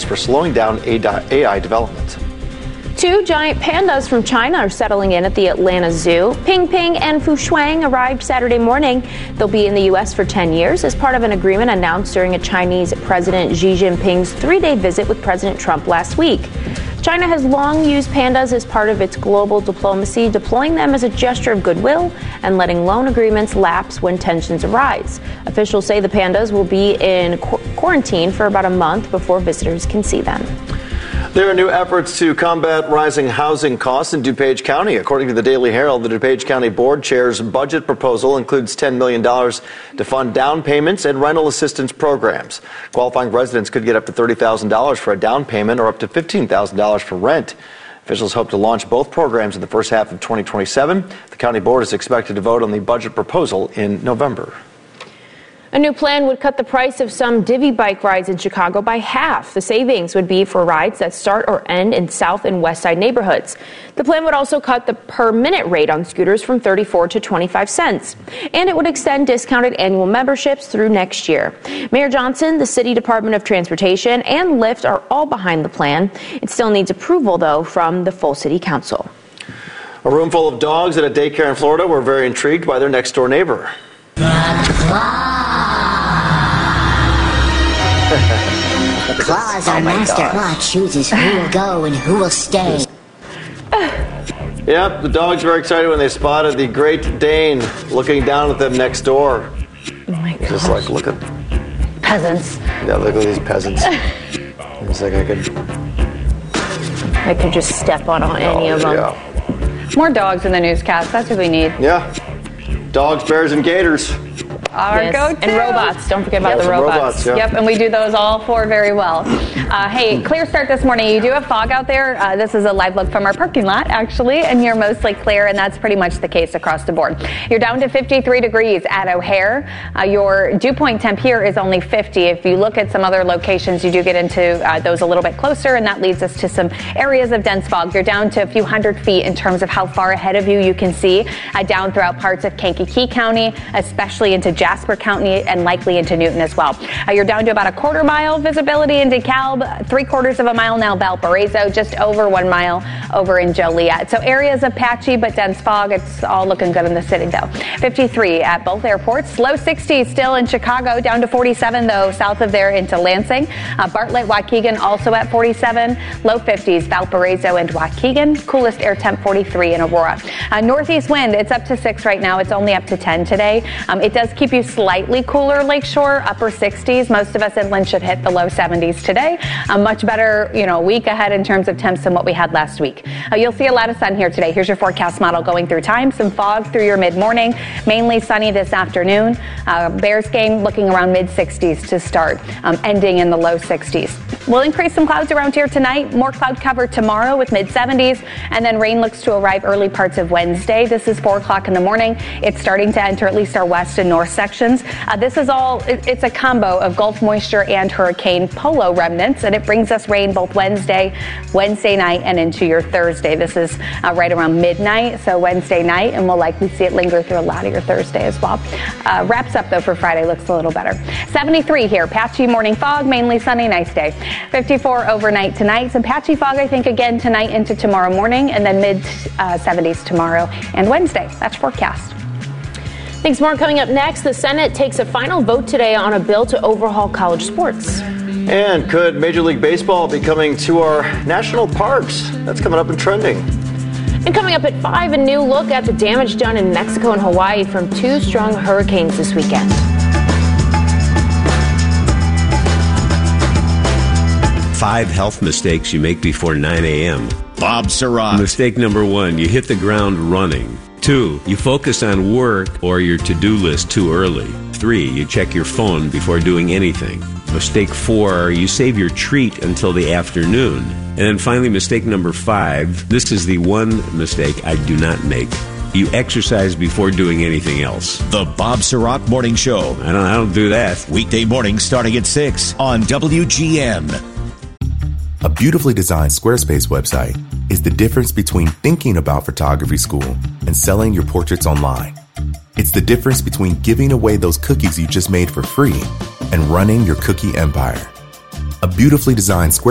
for slowing down AI development. 2 giant pandas from China are settling in at the Atlanta Zoo. Ping Ping and Fu Shuang arrived Saturday morning. They'll be in the U.S. for 10 years as part of an agreement announced during a Chinese President Xi Jinping's 3-day visit with President Trump last week. China has long used pandas as part of its global diplomacy, deploying them as a gesture of goodwill and letting loan agreements lapse when tensions arise. Officials say the pandas will be in quarantine for about a month before visitors can see them. There are new efforts to combat rising housing costs in DuPage County. According to the Daily Herald, the DuPage County Board Chair's budget proposal includes $10 million to fund down payments and rental assistance programs. Qualifying residents could get up to $30,000 for a down payment or up to $15,000 for rent. Officials hope to launch both programs in the first half of 2027. The county board is expected to vote on the budget proposal in November. A new plan would cut the price of some Divvy bike rides in Chicago by half. The savings would be for rides that start or end in South and West Side neighborhoods. The plan would also cut the per-minute rate on scooters from 34 to 25 cents. And it would extend discounted annual memberships through next year. Mayor Johnson, the City Department of Transportation, and Lyft are all behind the plan. It still needs approval, though, from the full City Council. A room full of dogs at a daycare in Florida were very intrigued by their next-door neighbor. Claus, our master claw, chooses who will go and who will stay. Yep, the dogs were excited when they spotted the Great Dane looking down at them next door. Oh my God. Just like, look at Peasants. Yeah, look at these peasants. It's like I could just step on any of them. Yeah. More dogs in the newscast. That's what we need. Yeah. Dogs, bears, and gators. Our go-to. And robots. Don't forget about the robots. Yeah. Yep, and we do those all 4 very well. Hey, clear start this morning. You do have fog out there. This is a live look from our parking lot, actually, and you're mostly clear, and that's pretty much the case across the board. You're down to 53 degrees at O'Hare. Your dew point temp here is only 50. If you look at some other locations, you do get into those a little bit closer, and that leads us to some areas of dense fog. You're down to a few hundred feet in terms of how far ahead of you can see down throughout parts of Kankakee County, especially into Jasper County and likely into Newton as well. You're down to about a quarter-mile visibility in DeKalb, 3/4 of a mile now Valparaiso, just over 1 mile over in Joliet. So areas of patchy but dense fog. It's all looking good in the city, though. 53 at both airports. Low 60s still in Chicago, down to 47, though, south of there into Lansing. Bartlett, Waukegan also at 47. Low 50s, Valparaiso and Waukegan. Coolest air temp 43 in Aurora. Northeast wind, it's up to 6 right now. It's only up to 10 today. It does keep you slightly cooler lakeshore, upper 60s. Most of us inland should hit the low 70s today. A much better, week ahead in terms of temps than what we had last week. You'll see a lot of sun here today. Here's your forecast model going through time. Some fog through your mid-morning. Mainly sunny this afternoon. Bears game looking around mid-60s to start, ending in the low 60s. We'll increase some clouds around here tonight. More cloud cover tomorrow with mid-70s. And then rain looks to arrive early parts of Wednesday. This is 4 o'clock in the morning. It's starting to enter at least our west and north sections. This is all, it's a combo of Gulf moisture and Hurricane Polo remnants, and it brings us rain both Wednesday night, and into your Thursday. This is right around midnight, so Wednesday night, and we'll likely see it linger through a lot of your Thursday as well. Wraps up, though, for Friday. Looks a little better. 73 here. Patchy morning fog, mainly sunny, nice day. 54 overnight tonight. Some patchy fog, I think, again tonight into tomorrow morning, and then mid-70s tomorrow and Wednesday. That's forecast. Thanks. More coming up next. The Senate takes a final vote today on a bill to overhaul college sports. And could Major League Baseball be coming to our national parks? That's coming up in trending. And coming up at 5, a new look at the damage done in Mexico and Hawaii from 2 strong hurricanes this weekend. 5 health mistakes you make before 9 a.m. Bob Sirott. Mistake number 1, you hit the ground running. 2, you focus on work or your to-do list too early. 3, you check your phone before doing anything. Mistake 4, you save your treat until the afternoon. And then finally, mistake number 5, this is the one mistake I do not make. You exercise before doing anything else. The Bob Sirott Morning Show. I don't do that. Weekday mornings starting at 6 on WGN. A beautifully designed Squarespace website is the difference between thinking about photography school and selling your portraits online. It's the difference between giving away those cookies you just made for free and running your cookie empire. A beautifully designed Squarespace